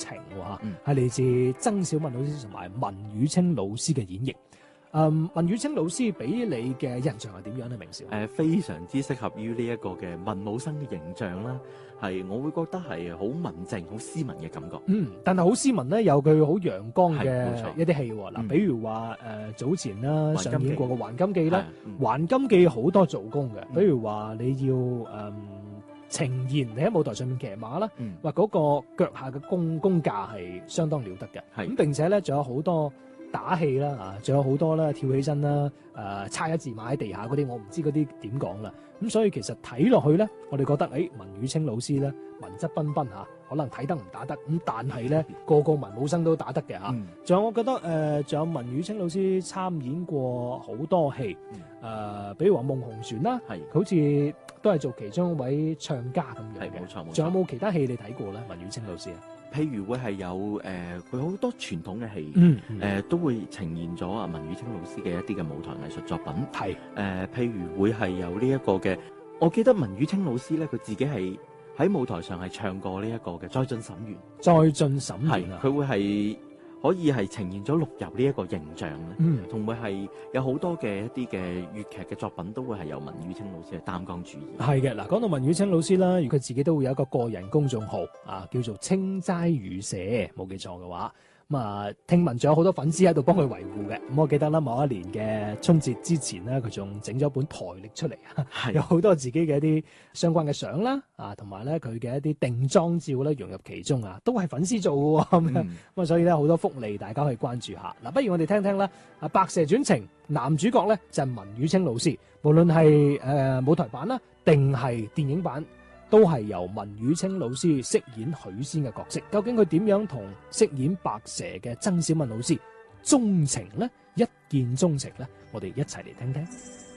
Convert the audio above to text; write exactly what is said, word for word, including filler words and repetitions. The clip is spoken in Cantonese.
情喎， 嗯係嚟自曾小敏老師同埋文宇清老師嘅演繹。嗯，文宇清老師俾你嘅印象係點樣咧？明少？ 誒、呃、非常之適合於呢一個嘅文武生嘅形象啦，係我會覺得係好文靜、好斯文嘅感覺。 嗯，但係好斯文咧，有佢好陽光係冇錯嘅一啲戲喎。嗱、 嗯， 比如話誒、呃、早前啦還金記上演過嘅《還金記》啦， 嗯 《還金記》好多做工嘅， 嗯比如話你要誒、嗯、呈現你喺舞台上面騎馬啦， 嗯話嗰個腳下嘅功功架係相當了得嘅。 係咁並且咧仲有好多打戲啦，啊，仲有好多啦跳起身啦，誒、呃、猜一字馬喺地下嗰啲，我唔知嗰啲點講啦。咁所以其實睇落去咧，我哋覺得誒、哎、文宇清老師咧文質彬彬嚇，可能睇得唔打得，咁但係咧個個文武生都打得嘅嚇。 嗯仲有我覺得誒，仲、呃、有文宇清老師參演過好多戲，誒、 嗯呃，比如話《夢紅船》啦， 係佢好似都係做其中一位唱家咁樣係嘅。 冇錯冇錯。 仲有冇其他戲你睇過咧？文宇清老師啊？ 譬如會係有誒，佢、好多傳統嘅戲，誒、 嗯嗯呃都會呈現咗啊文宇清老師嘅一啲嘅舞台藝術作品。 係誒、呃譬如會係有呢一個嘅，我記得文宇清老師咧，佢自己係喺舞台上係唱過呢一個嘅《再進審願》， 再進審係願啊！ 佢會係可以係呈現咗陸游呢一個形象咧， 嗯。 同埋係有好多嘅一啲嘅粵劇嘅作品都會係由文宇清老師去擔綱主演。 係嘅，嗱，講到文宇清老師啦，佢自己都會有一個個人公眾號啊，叫做清齋語社，冇記錯嘅話，咁啊，聽聞仲有好多粉絲喺度幫佢維護嘅。咁我記得啦，某一年嘅春節之前咧，佢仲整咗本台歷出嚟啊， 係有好多自己嘅一啲相關嘅相啦，啊，同埋咧佢嘅一啲定妝照咧融入其中啊，都係粉絲做嘅喎，咁樣咁啊，所以咧好多福利大家可以關注下。嗱，不如我哋聽聽啦，啊，《白蛇傳情》男主角咧就係文宇清老師，無論係誒舞台版啦，定係電影版，都係由文宇清老師飾演許仙嘅角色。究竟佢點樣同飾演白蛇嘅曾小敏老師鍾情呢？一見鍾情呢？我哋一齊嚟聽聽。